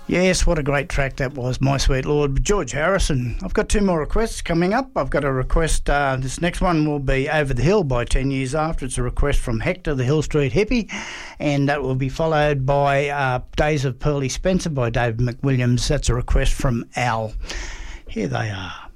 Yes, what a great track that was, My Sweet Lord. George Harrison. I've got two more requests coming up. I've got a request, this next one will be Over the Hill by 10 Years After. It's a request from Hector, the Hill Street Hippie, and that will be followed by Days of Pearly Spencer by David McWilliams. That's a request from Al. Here they are.